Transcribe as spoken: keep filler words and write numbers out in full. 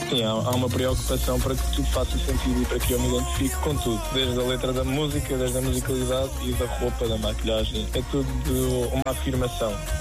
Sim, há, há uma preocupação para que tudo faça sentido e para que eu me identifique com tudo. Desde a letra da música, desde a musicalidade e da roupa, da maquilhagem. É tudo uma afirmação.